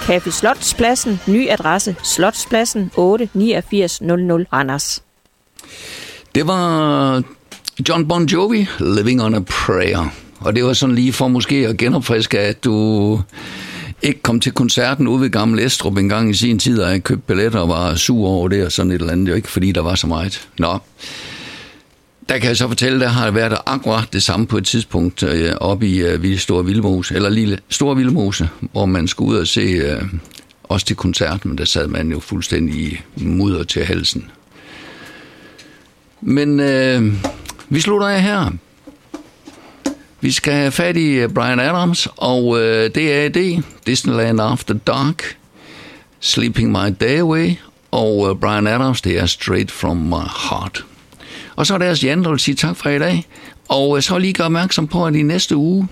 Café Slotspladsen. Ny adresse: Slotspladsen 88900 Randers. Det var John Bon Jovi, Living on a Prayer. Og det var sådan lige for måske at genopfriske, at du ikke kom til koncerten ude ved Gammel Estrup en gang i sin tid, og jeg købte billetter og var sur over det og sådan et eller andet. Det var ikke fordi, der var så meget. Nå, der kan jeg så fortælle, der har været akkurat det samme på et tidspunkt oppe i Store Vildmose, eller Lille Store Vildmose, hvor man skulle ud og se også til koncerten, men der sad man jo fuldstændig i mudder til halsen. Men vi slutter af her. Vi skal have fat i Bryan Adams og DAD, Disneyland After Dark, Sleeping My Day Away, og Bryan Adams, det er Straight From My Heart. Og så er deres Jan, der vil sige tak for i dag, og så lige gøre opmærksom på, at i næste uge,